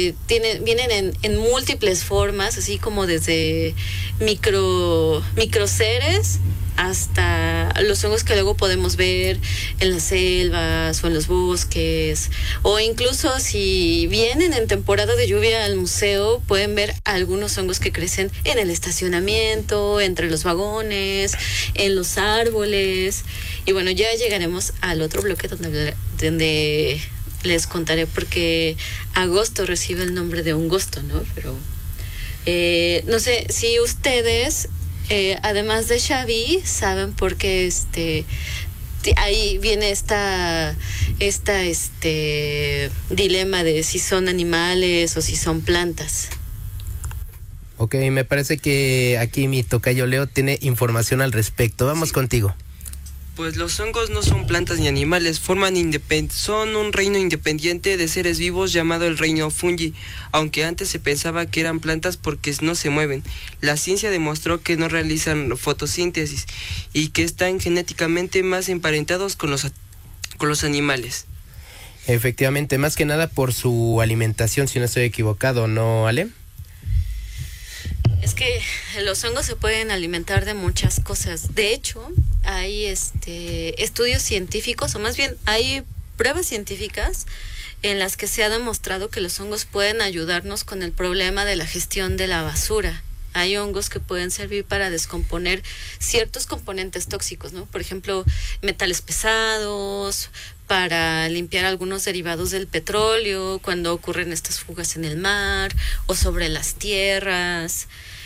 vienen en múltiples formas, así como desde microseres hasta los hongos que luego podemos ver en las selvas o en los bosques, o incluso si vienen en temporada de lluvia al museo, pueden ver algunos hongos que crecen en el estacionamiento, entre los vagones, en los árboles. Y bueno, ya llegaremos al otro bloque donde les contaré porque agosto recibe el nombre de hongosto, ¿no? Pero no sé si ustedes, además de Xavi, saben por qué ahí viene esta dilema de si son animales o si son plantas. Ok, me parece que aquí mi tocayo Leo tiene información al respecto. Vamos contigo. Pues los hongos no son plantas ni animales, son un reino independiente de seres vivos llamado el reino fungi, aunque antes se pensaba que eran plantas porque no se mueven. La ciencia demostró que no realizan fotosíntesis y que están genéticamente más emparentados con los animales. Efectivamente, más que nada por su alimentación, si no estoy equivocado, ¿no, Ale? Es que los hongos se pueden alimentar de muchas cosas. De hecho, hay estudios científicos, o más bien hay pruebas científicas en las que se ha demostrado que los hongos pueden ayudarnos con el problema de la gestión de la basura. Hay hongos que pueden servir para descomponer ciertos componentes tóxicos, ¿no? Por ejemplo, metales pesados, para limpiar algunos derivados del petróleo cuando ocurren estas fugas en el mar o sobre las tierras.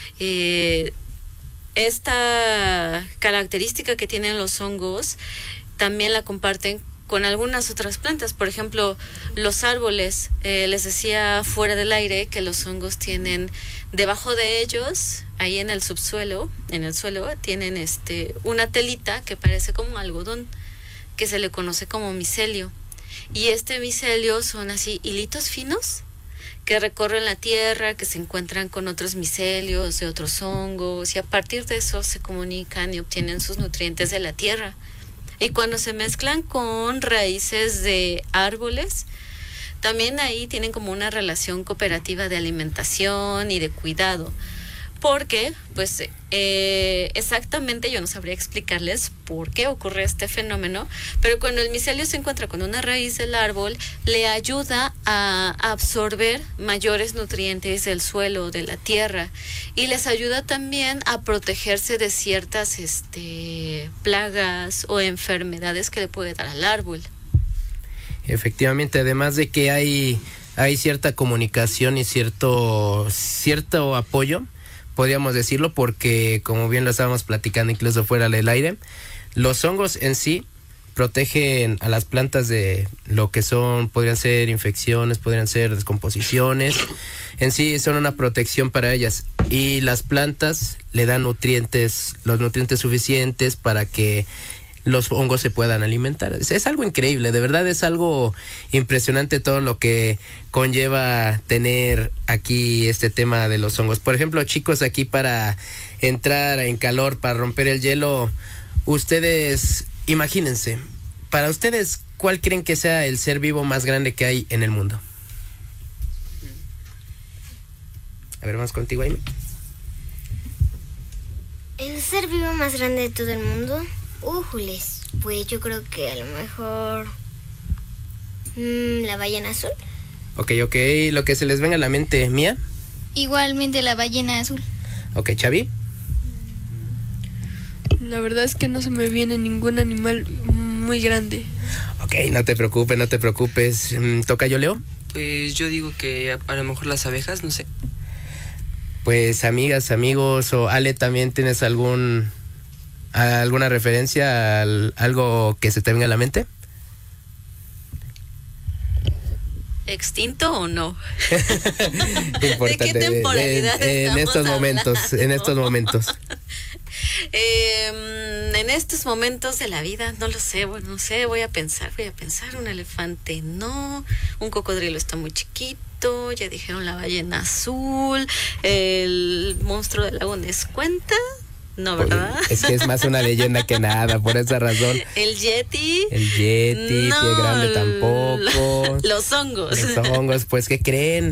Esta característica que tienen los hongos también la comparten con algunas otras plantas. Por ejemplo, los árboles, les decía fuera del aire que los hongos tienen debajo de ellos, ahí en el subsuelo, en el suelo, tienen una telita que parece como algodón, que se le conoce como micelio. Y este micelio son así hilitos finos que recorren la tierra, que se encuentran con otros micelios de otros hongos, y a partir de eso se comunican y obtienen sus nutrientes de la tierra. Y cuando se mezclan con raíces de árboles, también ahí tienen como una relación cooperativa de alimentación y de cuidado. Porque, pues, exactamente yo no sabría explicarles por qué ocurre este fenómeno, pero cuando el micelio se encuentra con una raíz del árbol, le ayuda a absorber mayores nutrientes del suelo, de la tierra, y les ayuda también a protegerse de ciertas plagas o enfermedades que le puede dar al árbol. Efectivamente, además de que hay cierta comunicación y cierto apoyo, podríamos decirlo, porque como bien lo estábamos platicando incluso fuera del aire, los hongos en sí protegen a las plantas de lo que podrían ser infecciones, podrían ser descomposiciones, en sí son una protección para ellas, y las plantas le dan los nutrientes suficientes para que los hongos se puedan alimentar. Es algo increíble, de verdad es algo impresionante todo lo que conlleva tener aquí este tema de los hongos. Por ejemplo, chicos, aquí para entrar en calor, para romper el hielo, ustedes, imagínense, para ustedes, ¿cuál creen que sea el ser vivo más grande que hay en el mundo? A ver, vamos contigo, Amy. El ser vivo más grande de todo el mundo... Újules, pues yo creo que a lo mejor la ballena azul. Ok, lo que se les venga a la mente. ¿Mía? Igualmente la ballena azul. Ok, ¿Xavi? La verdad es que no se me viene ningún animal muy grande. Ok, no te preocupes. ¿Tocayo Leo? Pues yo digo que a lo mejor las abejas, no sé. Pues amigas, amigos, o Ale, ¿también tienes alguna referencia a algo que se te venga a la mente? ¿Extinto o no? ¿De qué temporalidad en estos momentos? En estos momentos de la vida, no lo sé, voy a pensar, un elefante no, un cocodrilo está muy chiquito, ya dijeron la ballena azul, el monstruo del lago Ness cuenta. No, ¿verdad? Es que es más una leyenda que nada, por esa razón. El Yeti. No, Pie Grande tampoco. Los hongos. Pues, ¿qué creen?